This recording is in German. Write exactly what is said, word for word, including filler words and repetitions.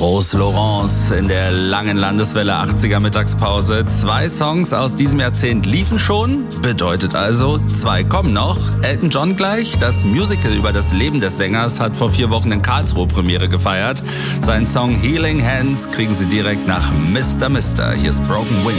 Rose Laurence in der langen Landeswelle achtziger Mittagspause. Zwei Songs aus diesem Jahrzehnt liefen schon, bedeutet also, zwei kommen noch. Elton John gleich, das Musical über das Leben des Sängers hat vor vier Wochen in Karlsruhe Premiere gefeiert. Seinen Song Healing Hands kriegen Sie direkt nach Mister Mister. Hier ist Broken Wings.